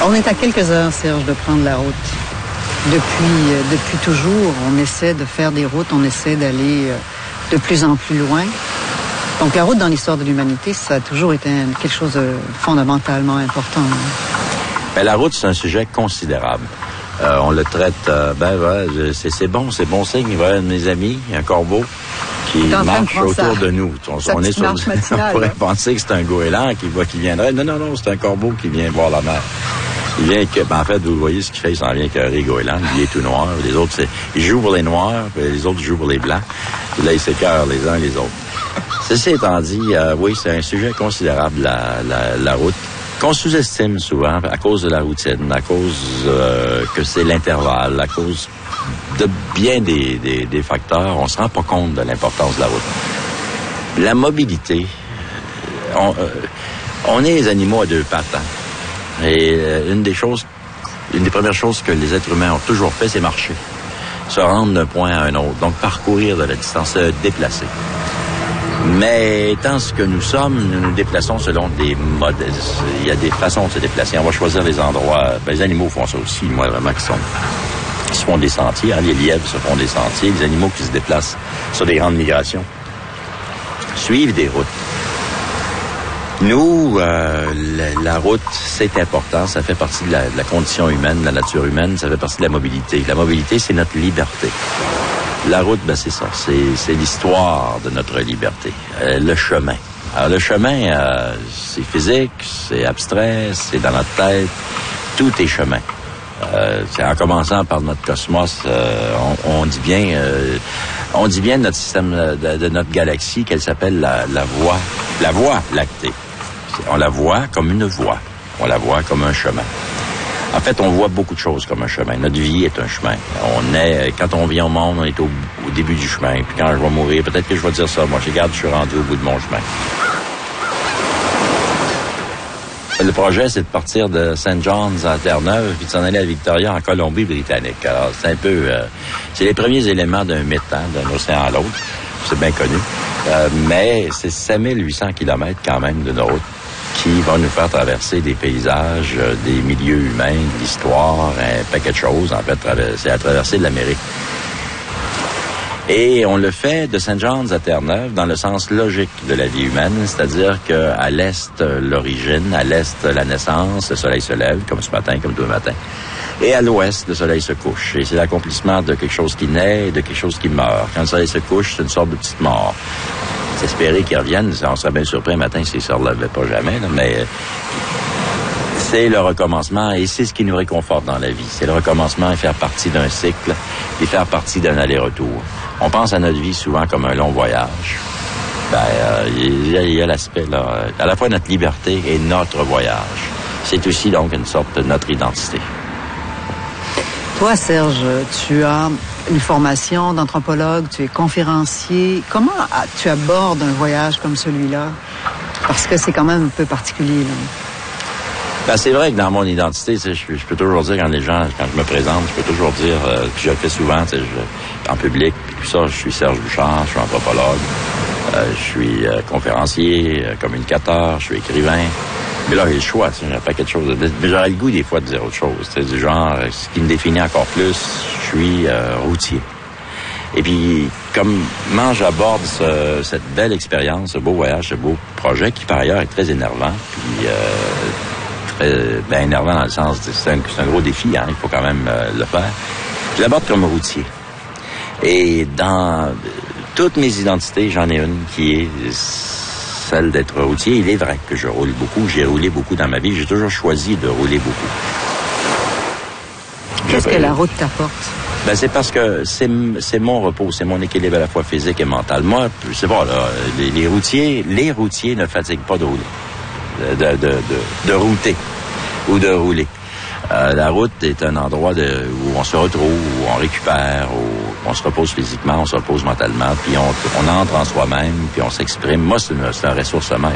On est à quelques heures, Serge, de prendre la route. Depuis toujours, on essaie de faire des routes, on essaie d'aller de plus en plus loin. Donc la route dans l'histoire de l'humanité, ça a toujours été quelque chose de fondamentalement important. Ben, la route, c'est un sujet considérable. On le traite, c'est bon signe. Voilà, mes amis, un corbeau qui marche autour de nous. On pourrait penser que c'est un goéland qui viendrait. Non, c'est un corbeau qui vient voir la mer. Il vient en fait, vous voyez ce qu'il fait, il s'en vient écœurer goéland. Il est tout noir. Les autres, ils jouent pour les noirs, puis les autres jouent pour les blancs. Puis là, ils s'écœurent les uns les autres. Ceci étant dit, oui, c'est un sujet considérable, la route, qu'on sous-estime souvent à cause de la routine, à cause que c'est l'intervalle, à cause de bien des facteurs. On se rend pas compte de l'importance de la route. La mobilité, on est des animaux à deux pattes, hein? Et une des premières choses que les êtres humains ont toujours fait, c'est marcher. Se rendre d'un point à un autre. Donc, parcourir de la distance, se déplacer. Mais étant ce que nous sommes, nous nous déplaçons selon des modes. Il y a des façons de se déplacer. On va choisir les endroits. Ben, les animaux font ça aussi, moi, vraiment, qui se font des sentiers. Hein, les lièvres se font des sentiers. Les animaux qui se déplacent sur des grandes migrations suivent des routes. Nous, la route, c'est important. Ça fait partie de la condition humaine, de la nature humaine. Ça fait partie de la mobilité. La mobilité, c'est notre liberté. La route, ben c'est ça. C'est l'histoire de notre liberté. Le chemin. Alors, le chemin, c'est physique, c'est abstrait, c'est dans notre tête. Tout est chemin. C'est en commençant par notre cosmos, on dit bien de notre système, de notre galaxie, qu'elle s'appelle la Voie lactée. On la voit comme une voie. On la voit comme un chemin. En fait, on voit beaucoup de choses comme un chemin. Notre vie est un chemin. Quand on vient au monde, on est au début du chemin. Puis quand je vais mourir, peut-être que je vais dire ça. Moi, je suis rendu au bout de mon chemin. Le projet, c'est de partir de St. John's à Terre-Neuve puis de s'en aller à Victoria en Colombie-Britannique. Alors, c'est un peu... c'est les premiers éléments d'un mythe, hein, d'un océan à l'autre. C'est bien connu. Mais c'est 5800 kilomètres quand même de route qui va nous faire traverser des paysages, des milieux humains, de l'histoire, un paquet de choses. En fait, c'est la traversée de l'Amérique. Et on le fait de St. John's à Terre-Neuve dans le sens logique de la vie humaine, c'est-à-dire qu'à l'est, l'origine, à l'est, la naissance, le soleil se lève, comme ce matin, comme tous les matins. Et à l'ouest, le soleil se couche. Et c'est l'accomplissement de quelque chose qui naît et de quelque chose qui meurt. Quand le soleil se couche, c'est une sorte de petite mort. C'est espérer qu'il revienne. On serait bien surpris un matin s'il ne se relèverait pas jamais, là, mais c'est le recommencement et c'est ce qui nous réconforte dans la vie. C'est le recommencement et faire partie d'un cycle et faire partie d'un aller-retour. On pense à notre vie souvent comme un long voyage. Il y a l'aspect, là, à la fois notre liberté et notre voyage. C'est aussi donc une sorte de notre identité. Toi, Serge, tu as une formation d'anthropologue, tu es conférencier. Comment tu abordes un voyage comme celui-là? Parce que c'est quand même un peu particulier, là. Ben, c'est vrai que dans mon identité, je peux toujours dire quand je me présente, je peux toujours dire, puis je le fais souvent, en public, puis ça, je suis Serge Bouchard, je suis anthropologue, je suis conférencier, communicateur, je suis écrivain. Mais là, j'ai le choix, j'ai un paquet de choses. Mais j'aurais le goût des fois de dire autre chose. C'est du genre, ce qui me définit encore plus, je suis routier. Et puis, comment j'aborde cette belle expérience, ce beau voyage, ce beau projet, qui par ailleurs est très énervant, puis très énervant dans le sens, c'est un gros défi, hein, il faut quand même le faire. Je l'aborde comme routier. Et dans toutes mes identités, j'en ai une qui est celle d'être routier. Il est vrai que je roule beaucoup, j'ai roulé beaucoup dans ma vie, j'ai toujours choisi de rouler beaucoup. Qu'est-ce que la route t'apporte? Ben, c'est parce que c'est mon repos, c'est mon équilibre à la fois physique et mental. Moi, je sais pas, là, les routiers ne fatiguent pas de rouler, de router ou de rouler. La route est un endroit où on se retrouve, où on récupère, où on se repose physiquement, on se repose mentalement, puis on entre en soi-même, puis on s'exprime. Moi, c'est un ressourcement